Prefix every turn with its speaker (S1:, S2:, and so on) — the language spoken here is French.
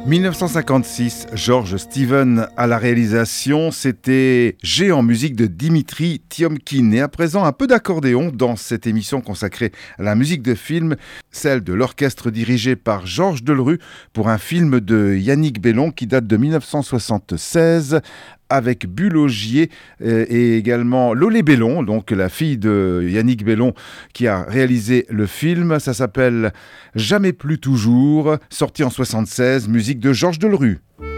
S1: 1956, George Stephen à la réalisation, c'était G en musique de Dimitri Tiomkin. Et à présent, un peu d'accordéon dans cette émission consacrée à la musique de film, celle de l'orchestre dirigé par Georges Delerue pour un film de Yannick Bellon qui date de 1976 avec Bulogier et également Lolé Bellon, donc la fille de Yannick Bellon qui a réalisé le film. Ça s'appelle Jamais plus toujours, sorti en 76, musique de Georges Delerue.